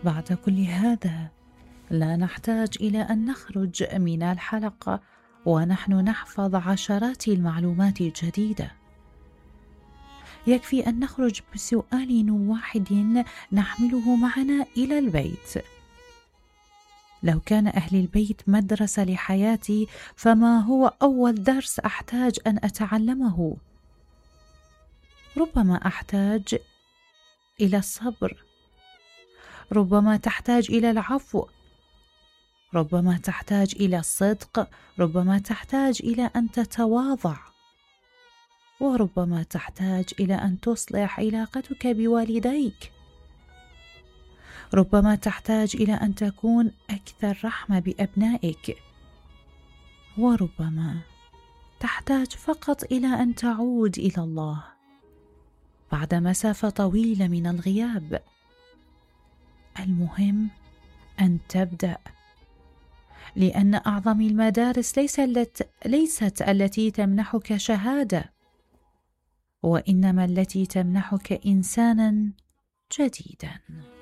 بعد كل هذا لا نحتاج إلى أن نخرج من الحلقة ونحن نحفظ عشرات المعلومات الجديدة. يكفي أن نخرج بسؤال واحد نحمله معنا إلى البيت. لو كان أهل البيت مدرسة لحياتي، فما هو أول درس أحتاج أن أتعلمه؟ ربما أحتاج إلى الصبر، ربما تحتاج إلى العفو، ربما تحتاج إلى الصدق، ربما تحتاج إلى أن تتواضع، وربما تحتاج إلى أن تصلح علاقتك بوالديك. ربما تحتاج إلى أن تكون أكثر رحمة بأبنائك، وربما تحتاج فقط إلى أن تعود إلى الله بعد مسافة طويلة من الغياب. المهم أن تبدأ، لأن أعظم المدارس ليست التي تمنحك شهادة، وإنما التي تمنحك إنسانا جديدا.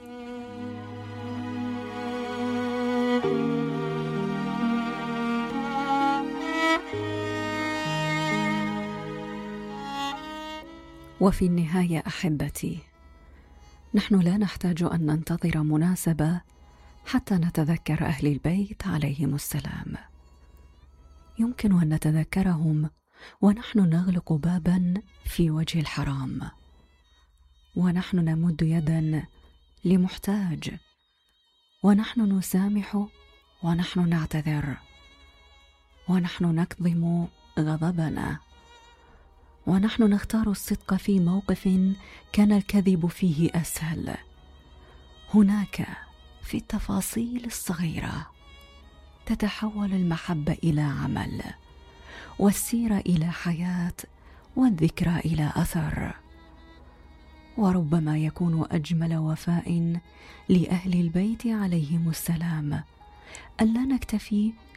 وفي النهاية أحبتي، نحن لا نحتاج أن ننتظر مناسبة حتى نتذكر أهل البيت عليهم السلام. يمكن أن نتذكرهم ونحن نغلق بابا في وجه الحرام، ونحن نمد يدا لمحتاج، ونحن نسامح، ونحن نعتذر، ونحن نكظم غضبنا، ونحن نختار الصدق في موقف كان الكذب فيه أسهل. هناك في التفاصيل الصغيرة تتحول المحبة إلى عمل، والسيرة إلى حياة، والذكرى إلى أثر. وربما يكون أجمل وفاء لأهل البيت عليهم السلام ألا نكتفي